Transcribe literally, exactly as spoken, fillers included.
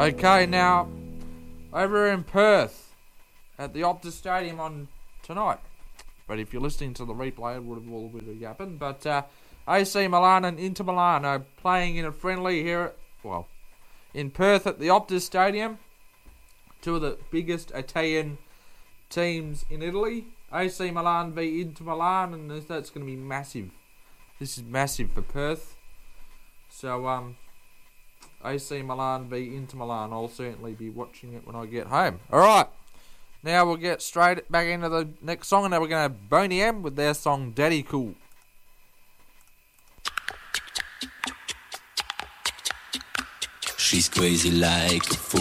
Okay, now, over in Perth, at the Optus Stadium on tonight. But if you're listening to the replay, it would have already happened. But uh, A C Milan and Inter Milan are playing in a friendly here, at, well, in Perth at the Optus Stadium. Two of the biggest Italian teams in Italy. A C Milan v Inter Milan, and that's going to be massive. This is massive for Perth. So, um, A C Milan v Inter Milan. I'll certainly be watching it when I get home. Alright, now we'll get straight back into the next song, and now we're going to have Boney M with their song Daddy Cool. She's crazy like a fool.